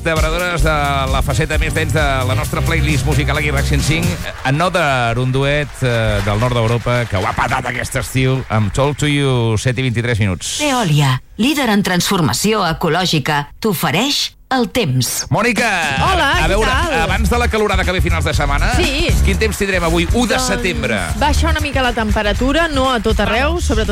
verdaderadores de la faceta més dens de la nostra playlist musical aquí a RAC 105. Another, un duet del nord d'Europa que ho ha patat aquest estiu amb Talk to You, 7 i 23 minuts. Veolia, líder en transformació ecològica, t'ofereix el temps. Mònica, hola, a veure, què tal? abans de la calorada que ve finals de setmana, sí. Quin temps tindrem avui, 1 de setembre? Baixa una mica la temperatura, no a tot arreu, sobretot